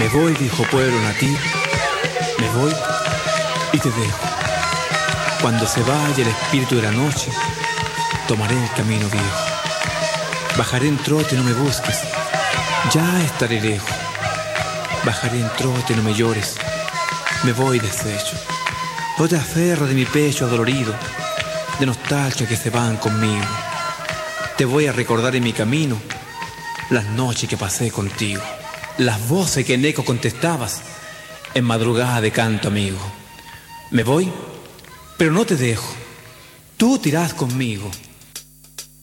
Me voy, dijo pueblo nativo, me voy y te dejo. Cuando se vaya el espíritu de la noche, tomaré el camino viejo. Bajaré en trote, no me busques, ya estaré lejos. Bajaré en trote, no me llores, me voy deshecho. No te aferres de mi pecho adolorido, de nostalgia que se van conmigo. Te voy a recordar en mi camino las noches que pasé contigo, las voces que en eco contestabas en madrugada de canto amigo. Me voy, pero no te dejo, tú te irás conmigo.